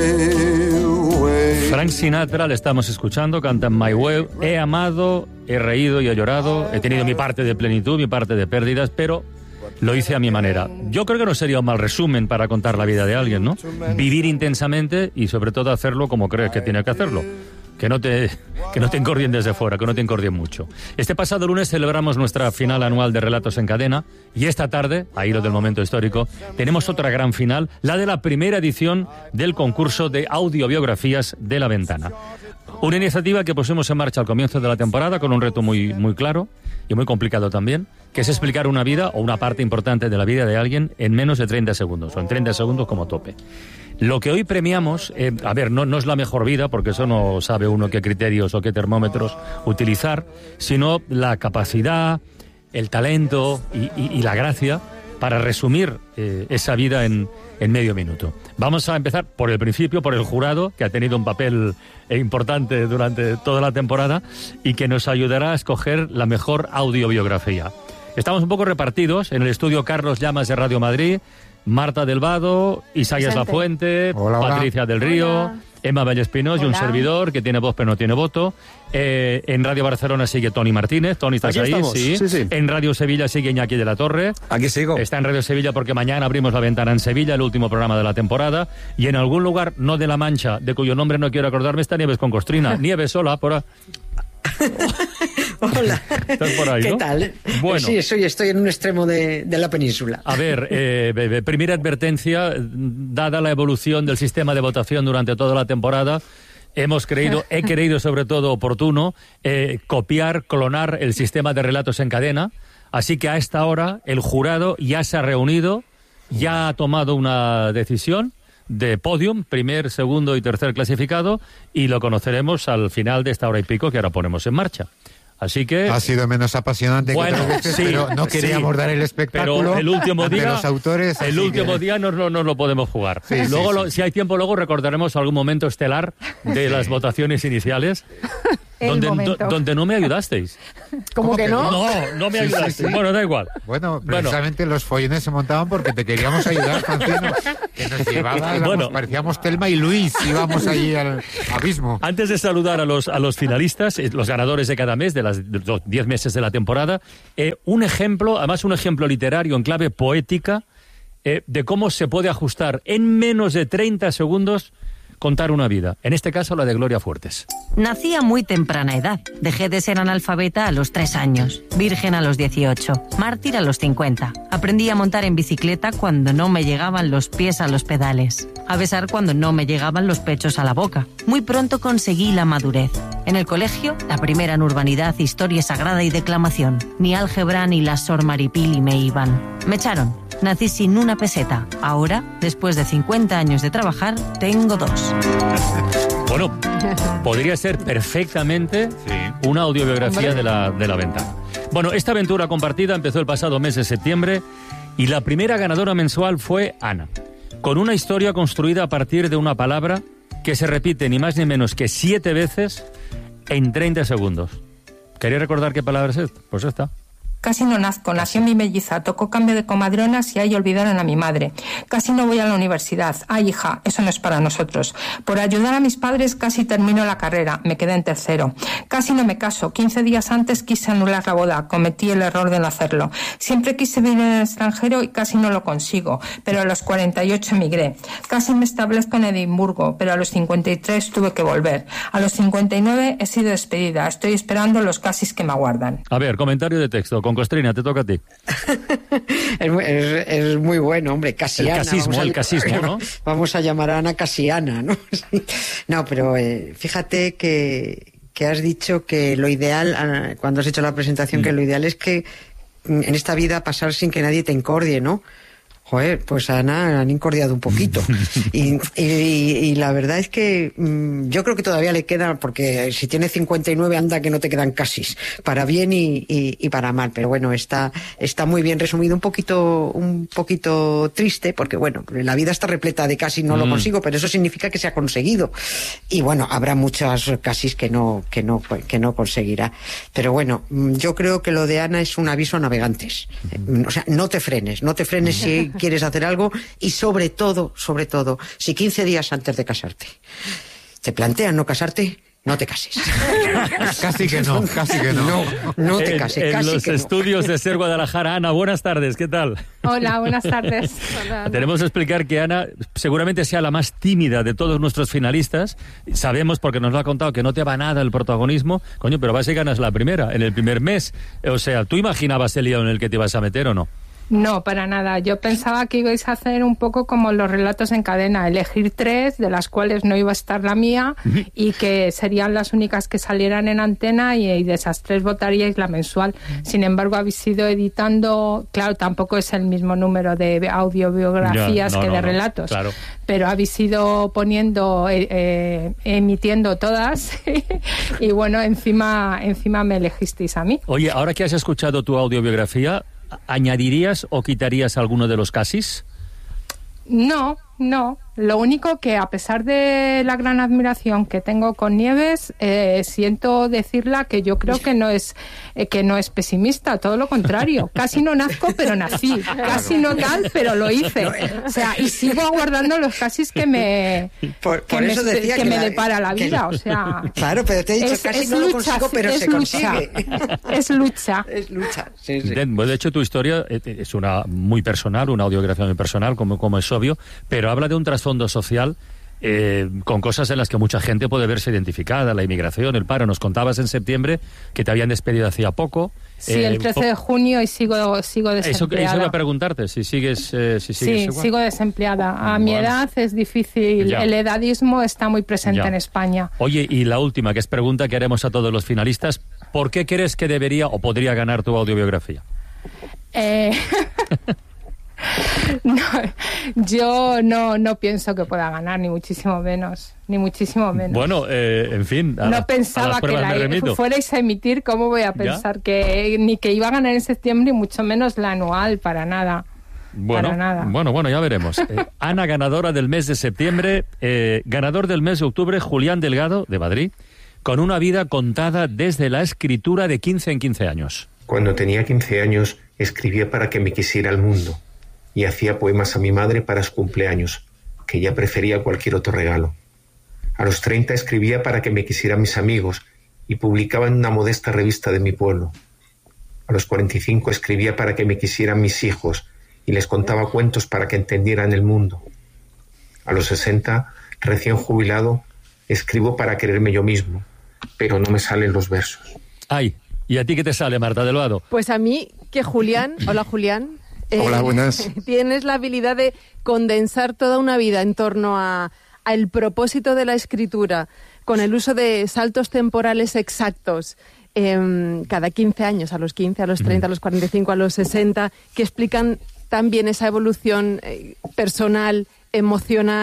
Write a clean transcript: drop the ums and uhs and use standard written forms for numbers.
Frank Sinatra, le estamos escuchando, canta My Way. He amado, he reído y he llorado, he tenido mi parte de plenitud, mi parte de pérdidas, pero lo hice a mi manera. Yo creo que no sería un mal resumen para contar la vida de alguien, ¿no? Vivir intensamente y sobre todo hacerlo como crees que tiene que hacerlo. Que no te encordien desde fuera, que no te encordien mucho. Este pasado lunes celebramos nuestra final anual de Relatos en Cadena y esta tarde, a hilo del momento histórico, tenemos otra gran final, la de la primera edición del concurso de audiobiografías de La Ventana. Una iniciativa que pusimos en marcha al comienzo de la temporada con un reto muy, muy claro y muy complicado también, que es explicar una vida o una parte importante de la vida de alguien en menos de 30 segundos, o en 30 segundos como tope. Lo que hoy premiamos, no es la mejor vida, porque eso no sabe uno qué criterios o qué termómetros utilizar, sino la capacidad, el talento y la gracia para resumir esa vida en medio minuto. Vamos a empezar por el principio, por el jurado, que ha tenido un papel importante durante toda la temporada y que nos ayudará a escoger la mejor audiobiografía. Estamos un poco repartidos en el estudio Carlos Llamas de Radio Madrid, Marta del Vado, Isaías Lafuente, hola. Patricia del Río, hola. Emma Vallespinós y un servidor que tiene voz pero no tiene voto. En Radio Barcelona sigue Toni Martínez. Toni, ¿estás ahí? Sí. En Radio Sevilla sigue Iñaki de la Torre. Aquí sigo. Está en Radio Sevilla porque mañana abrimos La Ventana en Sevilla, el último programa de la temporada. Y en algún lugar, no de La Mancha, de cuyo nombre no quiero acordarme, está Nieves con Costrina. Nieves, hola, por ahí. Hola. ¿Estás por ahí, ¿Qué no? tal? Bueno. Sí, estoy en un extremo de la península. A ver, primera advertencia, dada la evolución del sistema de votación durante toda la temporada, he creído sobre todo oportuno copiar, clonar el sistema de relatos en cadena, así que a esta hora el jurado ya se ha reunido, ya ha tomado una decisión de podium, primer, segundo y tercer clasificado, y lo conoceremos al final de esta hora y pico que ahora ponemos en marcha. Así que ha sido menos apasionante que otras veces, sí, pero no queríamos dar el espectáculo. Pero el último día, de los autores, el último día no lo podemos jugar. Sí, luego, sí. Si hay tiempo, luego recordaremos algún momento estelar de las votaciones iniciales. Donde no me ayudasteis. ¿Cómo que no? No me ayudasteis. Sí. Bueno, da igual. Bueno, precisamente los follones se montaban porque te queríamos ayudar, Francino, que nos llevaba, parecíamos Thelma y Luis, íbamos allí al abismo. Antes de saludar a los finalistas, los ganadores de cada mes, de los 10 meses de la temporada, un ejemplo literario en clave poética de cómo se puede ajustar en menos de 30 segundos contar una vida, en este caso la de Gloria Fuertes. Nací a muy temprana edad. Dejé de ser analfabeta a los 3 años, virgen a los 18, mártir a los 50. Aprendí a montar en bicicleta cuando no me llegaban los pies a los pedales, a besar cuando no me llegaban los pechos a la boca. Muy pronto conseguí la madurez. En el colegio, la primera en urbanidad, historia sagrada y declamación. Ni álgebra ni la Sor Maripili me iban. Me echaron. Nací sin una peseta. Ahora, después de 50 años de trabajar, tengo 2. Bueno, podría ser perfectamente una audiobiografía de la Ventana. Bueno, esta aventura compartida empezó el pasado mes de septiembre y la primera ganadora mensual fue Ana, con una historia construida a partir de una palabra que se repite ni más ni menos que 7 veces en 30 segundos. ¿Queréis recordar qué palabra es esta? Pues esta. Casi no nazco, nació mi melliza, tocó cambio de comadronas y ahí olvidaron a mi madre. Casi no voy a la universidad. Ay, hija, eso no es para nosotros. Por ayudar a mis padres casi termino la carrera, me quedé en tercero. Casi no me caso, 15 días antes quise anular la boda, cometí el error de no hacerlo. Siempre quise vivir en el extranjero y casi no lo consigo, pero a los 48 emigré. Casi me establezco en Edimburgo, pero a los 53 tuve que volver. A los 59 he sido despedida, estoy esperando los casis que me aguardan. A ver, comentario de texto. Con Costrina, te toca a ti. es muy bueno, hombre, Casiana. El casismo, ¿no? Vamos a llamar a Ana Casiana, ¿no? No, pero fíjate que has dicho que lo ideal, cuando has hecho la presentación, que lo ideal es que en esta vida pasar sin que nadie te encordie, ¿no? Joder, pues a Ana han incordiado un poquito. Y la verdad es que yo creo que todavía le queda, porque si tiene 59 anda que no te quedan casis, para bien y para mal. Pero bueno, está muy bien resumido, un poquito triste, porque bueno, la vida está repleta de casi no lo consigo, pero eso significa que se ha conseguido. Y bueno, habrá muchas casis que no conseguirá. Pero bueno, yo creo que lo de Ana es un aviso a navegantes. O sea, no te frenes si quieres hacer algo y sobre todo, si 15 días antes de casarte te plantean no casarte, no te cases. Casi que no. No te cases, en casi los que no. estudios de SER Guadalajara, Ana, buenas tardes, ¿qué tal? Hola, buenas tardes. Hola. Tenemos que explicar que Ana seguramente sea la más tímida de todos nuestros finalistas. Sabemos, porque nos lo ha contado, que no te va nada el protagonismo. Coño, pero vas y ganas la primera, en el primer mes. O sea, ¿tú imaginabas el lío en el que te ibas a meter o no? No, para nada. Yo pensaba que ibais a hacer un poco como los relatos en cadena, elegir 3, de las cuales no iba a estar la mía, y que serían las únicas que salieran en antena, y de esas 3 votaríais la mensual. Sin embargo, habéis ido editando, claro, tampoco es el mismo número de audiobiografías que de relatos, claro. Pero habéis ido poniendo, emitiendo todas, y bueno, encima me elegisteis a mí. Oye, ahora que has escuchado tu audiobiografía, ¿añadirías o quitarías alguno de los casis? No. Lo único que, a pesar de la gran admiración que tengo con Nieves, siento decirla que yo creo que no es pesimista, todo lo contrario. Casi no nazco, pero nací. Casi no tal, pero lo hice. O sea, y sigo aguardando los casis que me depara la vida. O sea, claro, pero te he dicho, casi no lo consigo, pero se consigue. Es lucha. Sí. Bueno, de hecho, tu historia es una muy personal, una audiografía muy personal, como es obvio, pero habla de un trasfondo social con cosas en las que mucha gente puede verse identificada, la inmigración, el paro. Nos contabas en septiembre que te habían despedido hacía poco. Sí, el 13 de junio y sigo desempleada. Eso iba a preguntarte, si sigues igual. Sigo desempleada. A mi edad es difícil, ya. El edadismo está muy presente en España. Oye, y la última, que es pregunta que haremos a todos los finalistas, ¿por qué crees que debería o podría ganar tu audiobiografía? No, yo no pienso que pueda ganar, ni muchísimo menos. Bueno, en fin. No pensaba que la fuerais a emitir. ¿Cómo voy a pensar que ni que iba a ganar en septiembre y mucho menos la anual? Para nada. Bueno, ya veremos. Ana, ganadora del mes de septiembre, ganador del mes de octubre, Julián Delgado, de Madrid, con una vida contada desde la escritura de 15 en 15 años. Cuando tenía 15 años, escribía para que me quisiera el mundo. Y hacía poemas a mi madre para su cumpleaños, que ella prefería cualquier otro regalo. A los 30 escribía para que me quisieran mis amigos y publicaba en una modesta revista de mi pueblo. A los 45 escribía para que me quisieran mis hijos y les contaba cuentos para que entendieran el mundo. A los 60, recién jubilado, escribo para quererme yo mismo, pero no me salen los versos. Ay, ¿y a ti qué te sale, Marta del Vado? Pues a mí, que Julián... Hola, Julián. Hola, buenas. Tienes la habilidad de condensar toda una vida en torno al propósito de la escritura, con el uso de saltos temporales exactos, cada 15 años, a los 15, a los 30, a los 45, a los 60, que explican también esa evolución personal, emocional,